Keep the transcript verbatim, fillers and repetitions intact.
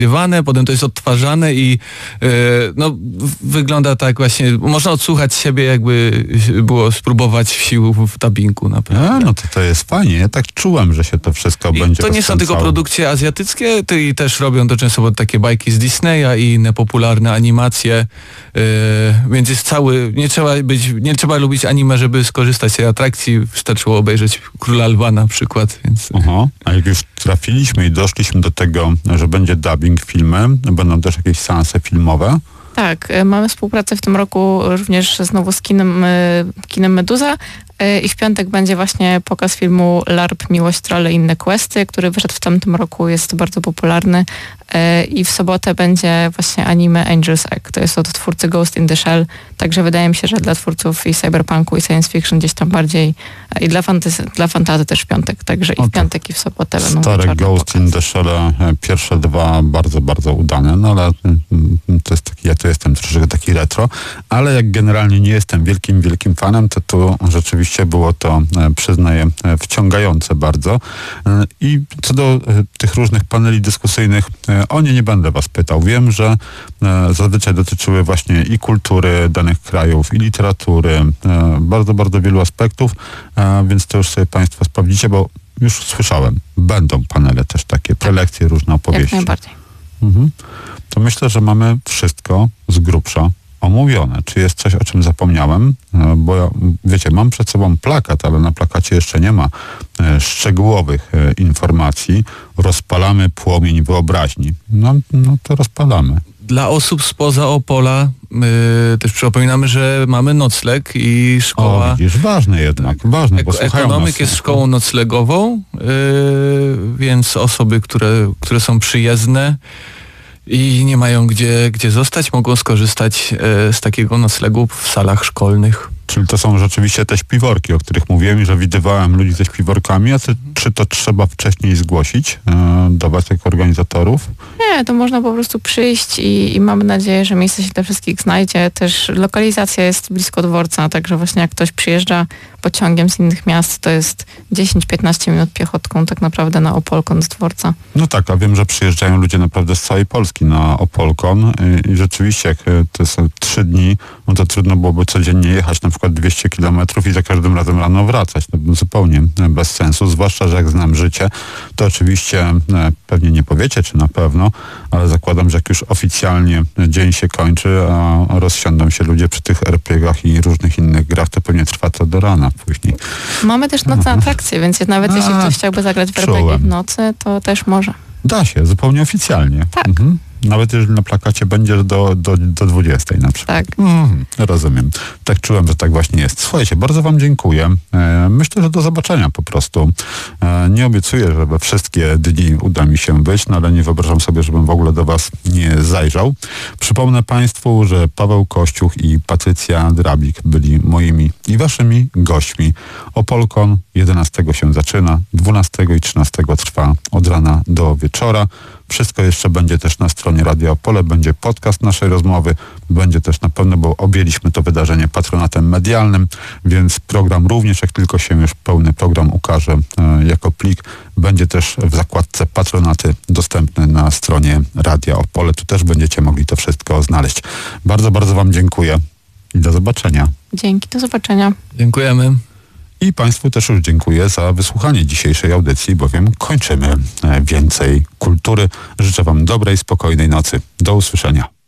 nagrywane, potem to jest odtwarzane i yy, no, wygląda tak właśnie, można odsłuchać siebie, jakby było spróbować sił w dubbingu naprawdę. A, no to to jest fajnie. Ja tak czułem, że się to wszystko I będzie to nie są tylko produkcje azjatyckie, to i też robią to często takie bajki z Disneya i inne popularne animacje, yy, więc jest cały, nie trzeba być, nie trzeba lubić anime, żeby skorzystać z tej atrakcji, wystarczyło obejrzeć Króla Lwa na przykład, więc... Aha. A jak już trafiliśmy i doszliśmy do tego, że będzie dubbing filmy, będą też jakieś seanse filmowe? Tak, mamy współpracę w tym roku również znowu z kinem, kinem Meduza i w piątek będzie właśnie pokaz filmu LARP Miłość, Trolle i inne questy, który wyszedł w tamtym roku, jest bardzo popularny i w sobotę będzie właśnie anime Angel's Egg, to jest od twórcy Ghost in the Shell, także wydaje mi się, że dla twórców i cyberpunku i science fiction gdzieś tam bardziej i dla fantasy, dla fantasy też w piątek, także i w piątek i w sobotę będą Stare Ghost pokazy. in the Shell, pierwsze dwa bardzo, bardzo udane, no ale to jest taki, ja tu jestem troszeczkę taki retro, ale jak generalnie nie jestem wielkim, wielkim fanem, to tu rzeczywiście było to, przyznaję, wciągające bardzo. I co do tych różnych paneli dyskusyjnych, o nie nie będę was pytał. Wiem, że zazwyczaj dotyczyły właśnie i kultury danych krajów, i literatury, bardzo, bardzo wielu aspektów, więc to już sobie państwo sprawdzicie, bo już słyszałem, będą panele też takie, prelekcje, różne opowieści. Jak najbardziej. Mhm. To myślę, że mamy wszystko z grubsza omówione. Czy jest coś, o czym zapomniałem? Bo ja, wiecie, mam przed sobą plakat, ale na plakacie jeszcze nie ma e, szczegółowych e, informacji. Rozpalamy płomień wyobraźni. No, no to rozpalamy. Dla osób spoza Opola yy, też przypominamy, że mamy nocleg i szkoła... O, widzisz, ważne jednak, ważne, bo Ek- słuchają Ekonomik nas. jest szkołą noclegową, yy, więc osoby, które, które są przyjezdne i nie mają gdzie, gdzie zostać, mogą skorzystać yy, z takiego noclegu w salach szkolnych. Czyli to są rzeczywiście te śpiworki, o których mówiłem i że widywałem ludzi ze śpiworkami, a czy, czy to trzeba wcześniej zgłosić e, do was jako organizatorów? Nie, to można po prostu przyjść i, i mamy nadzieję, że miejsce się dla wszystkich znajdzie. Też lokalizacja jest blisko dworca, także właśnie jak ktoś przyjeżdża pociągiem z innych miast, to jest dziesięć piętnaście minut piechotką tak naprawdę na Opolkon z dworca. No tak, a wiem, że przyjeżdżają ludzie naprawdę z całej Polski na Opolkon i, i rzeczywiście jak to są trzy dni, no to trudno byłoby codziennie jechać na przykład dwieście kilometrów i za każdym razem rano wracać. To zupełnie bez sensu, zwłaszcza, że jak znam życie, to oczywiście e, pewnie nie powiecie, czy na pewno, ale zakładam, że jak już oficjalnie dzień się kończy, a rozsiądą się ludzie przy tych er pe gach i różnych innych grach, to pewnie trwa to do rana później. Mamy też nocne atrakcje, więc nawet a, jeśli ktoś chciałby zagrać w er pe gie w nocy, to też może. Da się, zupełnie oficjalnie. Tak. Mhm. Nawet jeżeli na plakacie będziesz do, do, do dwudziestej na przykład. Tak. Mhm, rozumiem. Tak czułem, że tak właśnie jest. Słuchajcie, bardzo wam dziękuję. E, myślę, że do zobaczenia po prostu. E, nie obiecuję, że we wszystkie dni uda mi się być, no ale nie wyobrażam sobie, żebym w ogóle do was nie zajrzał. Przypomnę państwu, że Paweł Kościuch i Patrycja Drabik byli moimi i waszymi gośćmi. Opolkon jedenastego się zaczyna, dwunastego i trzynastego trwa od rana do wieczora. Wszystko jeszcze będzie też na stronie Radia Opole, będzie podcast naszej rozmowy, będzie też na pewno, bo objęliśmy to wydarzenie patronatem medialnym, więc program również, jak tylko się już pełny program ukaże e, jako plik, będzie też w zakładce patronaty dostępny na stronie Radia Opole. Tu też będziecie mogli to wszystko znaleźć. Bardzo, bardzo wam dziękuję i do zobaczenia. Dzięki, do zobaczenia. Dziękujemy. I państwu też już dziękuję za wysłuchanie dzisiejszej audycji, bowiem kończymy więcej kultury. Życzę wam dobrej, spokojnej nocy. Do usłyszenia.